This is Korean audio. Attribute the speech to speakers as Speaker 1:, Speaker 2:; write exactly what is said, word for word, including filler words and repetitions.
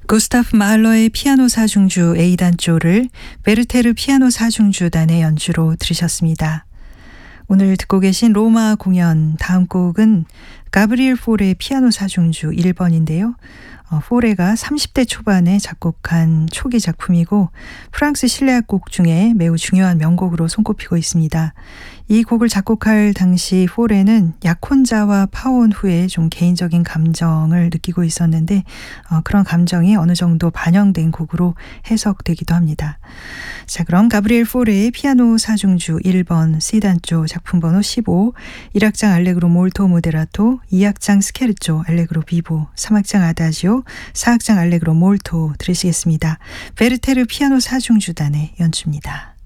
Speaker 1: 구스타프 마할러의 피아노 사중주 A단조를 베르테르 피아노 사중주단의 연주로 들으셨습니다. 오늘 듣고 계신 로마 공연 다음 곡은 가브리엘 포레의 피아노 사중주 일 번인데요. 어, 포레가 삼십 대 초반에 작곡한 초기 작품이고 프랑스 실내악곡 중에 매우 중요한 명곡으로 손꼽히고 있습니다. 이 곡을 작곡할 당시 포레는 약혼자와 파혼 후에 좀 개인적인 감정을 느끼고 있었는데 어, 그런 감정이 어느 정도 반영된 곡으로 해석되기도 합니다. 자, 그럼 가브리엘 포레의 피아노 사중주 일 번 C단조 작품번호 십오, 일 악장 알레그로 몰토 모데라토, 이 악장 스케르초 알레그로 비보, 삼 악장 아다지오, 사 악장 알레그로 몰토 들으시겠습니다. 베르테르 피아노 사중주단의 연주입니다.